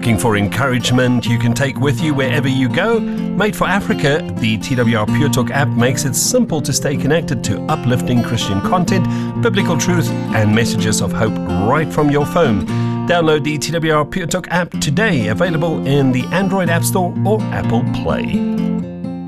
Looking for encouragement you can take with you wherever you go? Made for Africa, the TWR Pure Talk app makes it simple to stay connected to uplifting Christian content, biblical truth, and messages of hope right from your phone. Download the TWR Pure Talk app today, available in the Android App Store or Apple Play.